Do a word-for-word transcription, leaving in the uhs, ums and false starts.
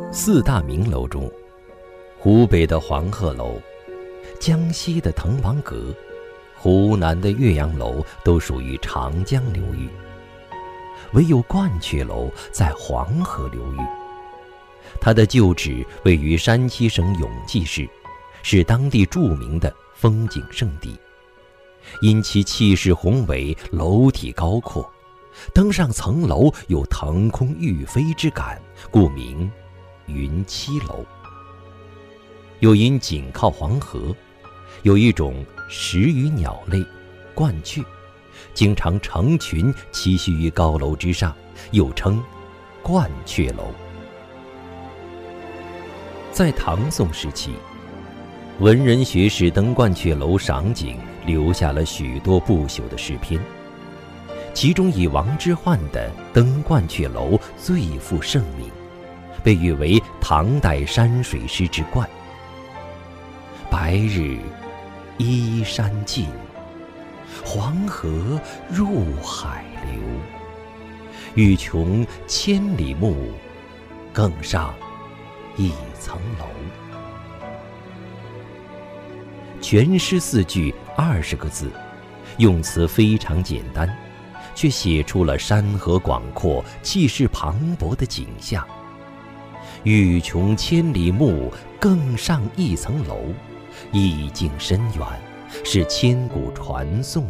四大名楼中，湖北的黄鹤楼、江西的滕王阁、湖南的岳阳楼都属于长江流域，唯有鹳雀楼在黄河流域。它的旧址位于山西省永济市，是当地著名的风景胜地。因其气势宏伟，楼体高阔，登上层楼有腾空欲飞之感，故名云栖楼。又因紧靠黄河，有一种食鱼鸟类鹳雀，经常成群栖息于高楼之上，又称鹳雀楼。在唐宋时期，文人学士登鹳雀楼赏景，留下了许多不朽的诗篇，其中以王之涣的《登鹳雀楼》最负盛名，被誉为唐代山水诗之冠。白日依山尽，黄河入海流。欲穷千里目，更上一层楼。全诗四句二十个字，用词非常简单，却写出了山河广阔、气势磅礴的景象。欲穷千里目，更上一层楼，意境深远，是千古传颂